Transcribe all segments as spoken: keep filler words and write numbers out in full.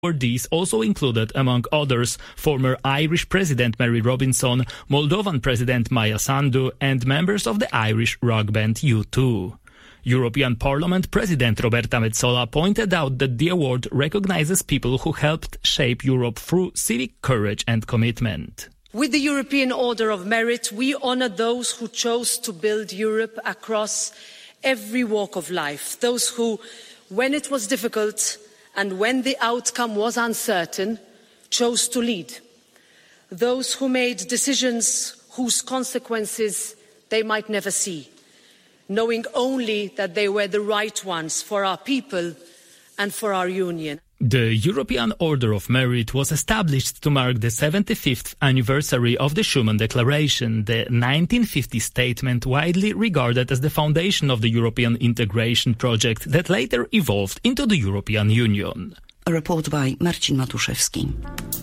Awardees also included, among others, former Irish President Mary Robinson, Moldovan President Maya Sandu, and members of the Irish rock band U two. European Parliament President Roberta Metsola pointed out that the award recognizes people who helped shape Europe through civic courage and commitment. With the European Order of Merit, we honour those who chose to build Europe across every walk of life, those who, when it was difficult and when the outcome was uncertain, chose to lead, those who made decisions whose consequences they might never see, knowing only that they were the right ones for our people and for our union. The European Order of Merit was established to mark the seventy-fifth anniversary of the Schuman Declaration, the nineteen fifty statement widely regarded as the foundation of the European integration project that later evolved into the European Union. A report by Marcin Matuszewski.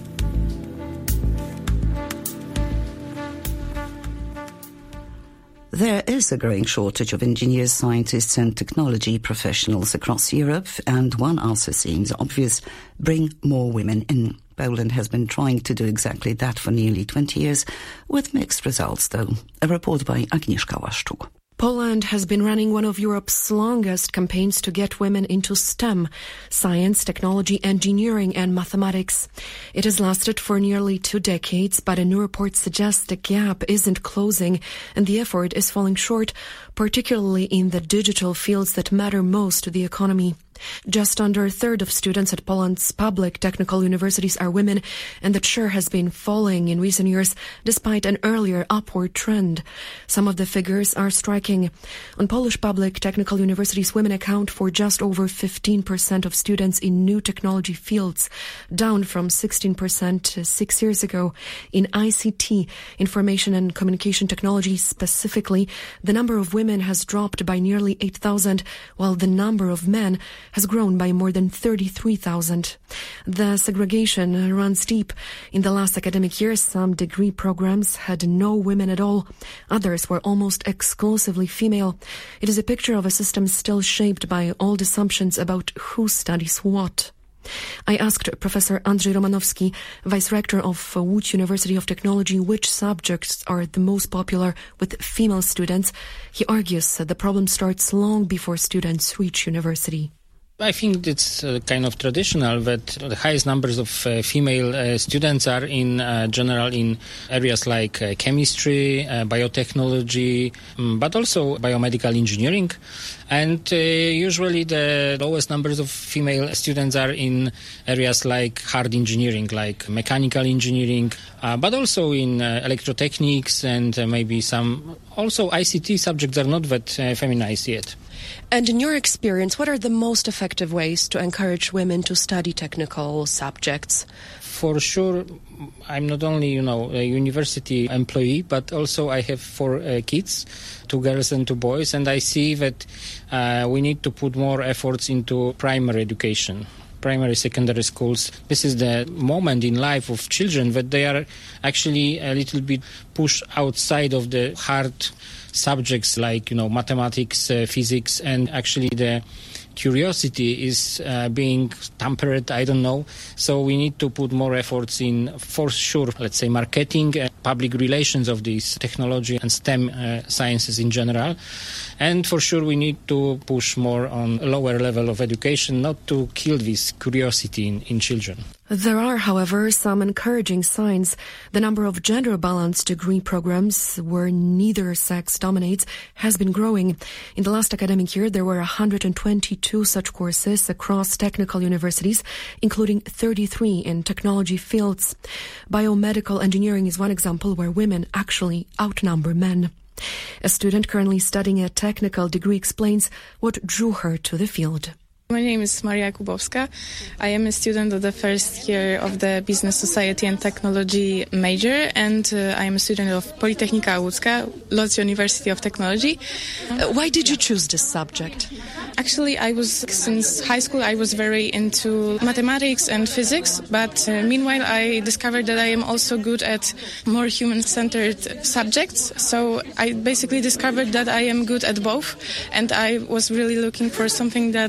There is a growing shortage of engineers, scientists and technology professionals across Europe, and one answer seems obvious: bring more women in. Poland has been trying to do exactly that for nearly twenty years, with mixed results though. A report by Agnieszka Łaszczuk. Poland has been running one of Europe's longest campaigns to get women into STEM, science, technology, engineering and mathematics. It has lasted for nearly two decades, but a new report suggests the gap isn't closing and the effort is falling short, particularly in the digital fields that matter most to the economy. Just under a third of students at Poland's public technical universities are women, and the share has been falling in recent years despite an earlier upward trend. Some of the figures are striking. On Polish public technical universities, women account for just over fifteen percent of students in new technology fields, down from sixteen percent six years ago. In I C T, information and communication technology specifically, the number of women has dropped by nearly eight thousand, while the number of men has grown by more than thirty-three thousand. The segregation runs deep. In the last academic year, some degree programs had no women at all. Others were almost exclusively female. It is a picture of a system still shaped by old assumptions about who studies what. I asked Professor Andrzej Romanowski, Vice-Rector of Łódź University of Technology, which subjects are the most popular with female students. He argues that the problem starts long before students reach university. I think it's uh, kind of traditional that the highest numbers of uh, female uh, students are in uh, general in areas like uh, chemistry, uh, biotechnology, um, but also biomedical engineering. And uh, usually the lowest numbers of female students are in areas like hard engineering, like mechanical engineering, uh, but also in uh, electrotechnics and uh, maybe some also I C T subjects are not that uh, feminized yet. And in your experience, what are the most effective ways to encourage women to study technical subjects? For sure, I'm not only, you know, a university employee, but also I have four uh, kids, two girls and two boys, and I see that uh, we need to put more efforts into primary education. Primary, secondary schools. This is the moment in life of children that they are actually a little bit pushed outside of the hard subjects like, you know, mathematics, uh, physics, and actually the curiosity is uh, being tampered, I don't know. So we need to put more efforts in, for sure, let's say, marketing, uh, public relations of this technology and STEM uh, sciences in general. And for sure we need to push more on a lower level of education, not to kill this curiosity in, in children. There are, however, some encouraging signs. The number of gender-balanced degree programs where neither sex dominates has been growing. In the last academic year, there were one hundred twenty-two such courses across technical universities, including thirty-three in technology fields. Biomedical engineering is one example where women actually outnumber men. A student currently studying a technical degree explains what drew her to the field. My name is Maria Kubowska. I am a student of the first year of the Business Society and Technology major, and uh, I am a student of Politechnika Łódzka, Lodz University of Technology. Uh, why did you choose this subject? Actually, I was, since high school, I was very into mathematics and physics, but uh, meanwhile, I discovered that I am also good at more human-centered subjects. So I basically discovered that I am good at both, and I was really looking for something that uh,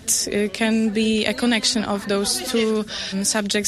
can be a connection of those two um, subjects.